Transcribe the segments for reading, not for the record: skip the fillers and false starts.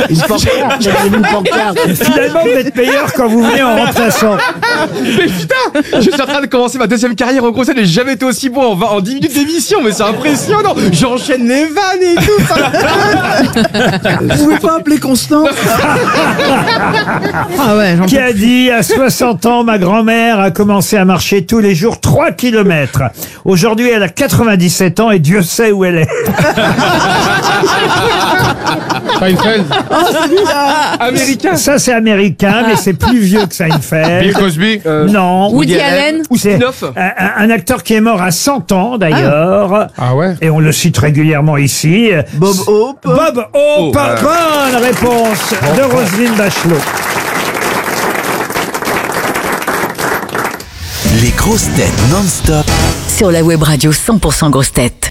Une pancarte. Finalement, vous êtes meilleur quand vous venez en remplaçant. Mais putain, je suis en train de commencer ma deuxième carrière au Grosses Têtes et j'ai jamais été aussi bon en 10 minutes d'émission, mais c'est impressionnant. J'enchaîne les vannes et tout. Vous pouvez pas appeler Constance? Ah ouais, Qui a dit à 60 ans, ma grand-mère a commencé à marcher tous les jours 3 kilomètres. Aujourd'hui, elle a 97 ans et Dieu sait où elle est. Seinfeld. Américain. Ça, c'est américain, mais c'est plus vieux que Seinfeld. Bill Cosby. Non. Woody Allen. Ou c'est Spinoff. un acteur qui est mort à 100 ans, d'ailleurs. Ah ouais. Et on le cite régulièrement ici. Bob Hope. Bob Hope. Bonne réponse de Roselyne Bachelot. Les grosses têtes non-stop. Sur la web radio 100% grosses têtes.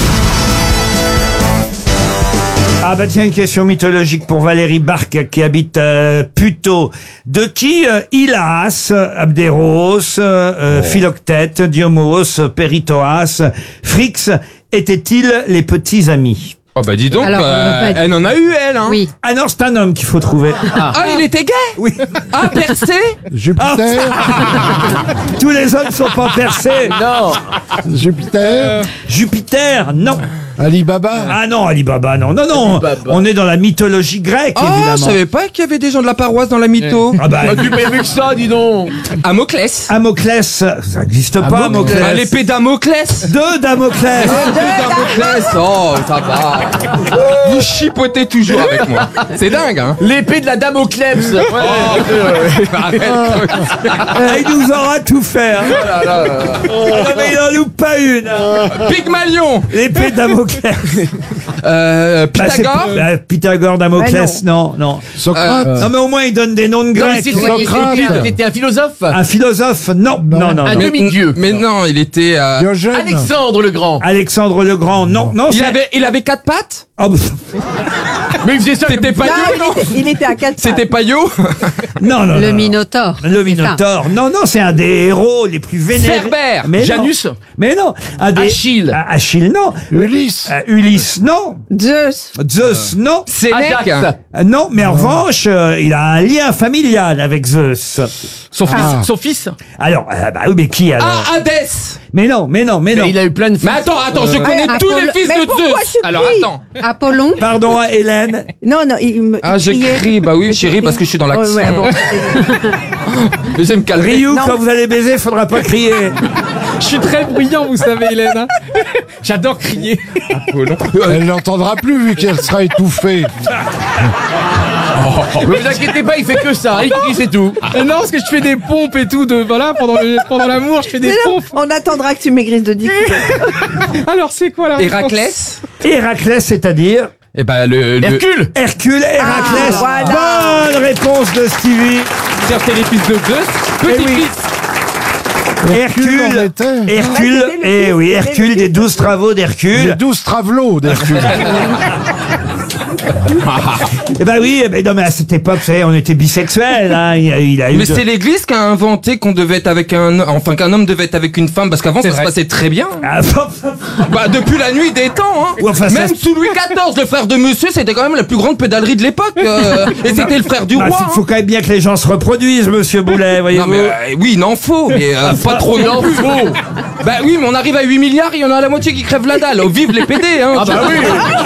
Ah bah tiens, une question mythologique pour Valérie Barque qui habite Puteaux. De qui Hylas, Abderos, Philoctète, Diomos, Péritoas, Phrix étaient-ils les petits amis? Oh bah dis donc, Alors, elle en a eu elle, hein. Oui. Ah non, c'est un homme qu'il faut trouver. Ah, il était gay. Oui. Ah, Persée. Jupiter. Tous les hommes sont pas percés. Non. Jupiter. Jupiter, non. Alibaba. Ah non, Alibaba, non. Non, non. On est dans la mythologie grecque, Oh, évidemment. je savais pas qu'il y avait des gens de la paroisse dans la mytho. Ah bah, Tu payes mieux que ça, dis donc. Amoclès. Damoclès, ça n'existe pas, Damoclès. Ah, l'épée Damoclès. De Damoclès. Damoclès. Oh, ça va. Vous chipotez toujours avec moi. C'est dingue, hein. L'épée de la Damoclès. Arrête. Ah, il nous aura tout fait. Hein. Ah, mais il en loupe pas une. Pygmalion. L'épée de Damoclès. Pythagore. Pythagore, Damoclès, non, non. Socrate. Non, mais au moins il donne des noms de Grecs. C'était un philosophe. Un philosophe, non, non, non, Un non. demi-dieu. Mais non, il était. Diogène. Alexandre le Grand. Alexandre le Grand, non, non. Il avait 4 pattes. Oh, Mais il faisait ça. C'était pas Yo, non. Il était à 4 C'était pas Yo. non, non. Le non. Minotaure. Le Minotaure. Non, non, c'est un des héros les plus vénérés. Cerbère. Mais non. Janus. Mais non. Un des... Achille. Achille, non. Ulysse. Ulysse, non. Zeus. Zeus, non. Sénèque. Ajax. Non, mais en revanche, il a un lien familial avec Zeus. Son fils. Alors, bah oui, mais qui alors? Ah, Hadès. Mais non, mais non, mais non. Mais il a eu plein de fils. Mais attends, je connais tous les fils Mais de pourquoi Zeus. tu Alors cries attends. Apollon. Pardon, Hélène. Non, non, il Ah, j'ai criait. crié. Bah oui, chérie, parce que je suis dans l'action. Ouais, bon. Mais j'aime calmer. Ryu, Non. quand vous allez baiser, faudra pas crier. Je suis très bruyant, vous savez, Hélène. Hein. J'adore crier. Elle n'entendra plus vu qu'elle sera étouffée. Ne vous inquiétez pas, il fait que ça. Il crie, c'est tout. Non, parce que je fais des pompes et tout. Voilà, pendant l'amour, je fais des Mais non, pompes. on attendra que tu maigrisses de 10 kilos. Alors, c'est quoi la Héraclès. Héraclès, c'est-à-dire? Eh ben, Hercule. Hercule, Héraclès. voilà. Bonne réponse de Stevie. C'est les fils de Zeus. Petit-fils. Hercule, en était. Hercule, Ouais, c'était le eh oui, fils, Hercule c'était des le 12 travaux Les d'Hercule. 12 travelots d'Hercule. Eh ben oui, eh ben non mais à cette époque, vous savez, on était bisexuels, hein. Il a eu. Mais c'est l'Église qui a inventé qu'on devait être avec qu'un homme devait être avec une femme, parce qu'avant ça se passait très bien. Ah, Bah depuis la nuit des temps, hein. Ouais, enfin, ça- Même sous Louis XIV, le frère de Monsieur, c'était quand même la plus grande pédalerie de l'époque. Et c'était le frère du bah, roi. il faut quand même bien que les gens se reproduisent, monsieur Boulet, Non voyez-vous. mais oui, il en faut, mais pas trop non plus. Bah oui, mais on arrive à 8 milliards, il y en a la moitié qui crève la dalle. Oh, vive les PD, hein. Ah bah oui.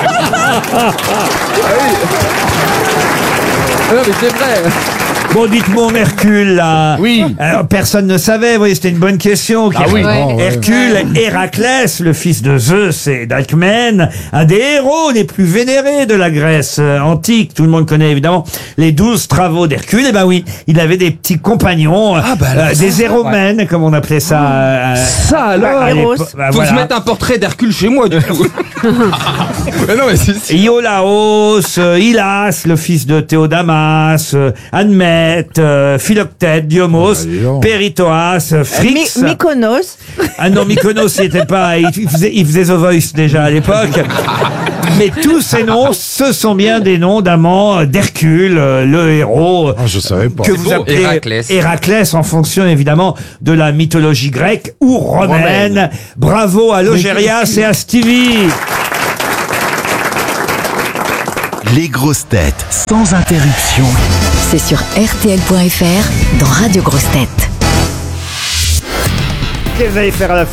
Non mais c'est vrai. Bon, dites-moi, Hercule, là. Oui. Alors, personne ne savait, vous voyez, c'était une bonne question. Ah oui. Ouais. Hercule, Héraclès, le fils de Zeus et d'Alcmène, un des héros les plus vénérés de la Grèce antique. Tout le monde connaît évidemment les 12 travaux d'Hercule. Et ben oui, il avait des petits compagnons, des héromènes, comme on appelait ça. Ça à alors. l'époque. Héros. Bah, Faut que je voilà. mette un portrait d'Hercule chez moi du coup. Mais non mais c'est... Iolaos, Hylas, le fils de Théodamas, Admète, Philoctète, Diomos, dis donc. Péritoas, Phrix. Mykonos. Ah non, Mykonos, il était pas, il faisait The Voice déjà à l'époque. Mais tous ces noms, ce sont bien des noms d'amants d'Hercule, le héros. Ah, je savais pas. Que vous appelez Héraclès. Héraclès en fonction évidemment de la mythologie grecque ou romaine. Bravo à Logérias et à Stevie. Les grosses têtes sans interruption. C'est sur RTL.fr dans Radio Grosses Têtes. Qu'est-ce que vous allez faire à la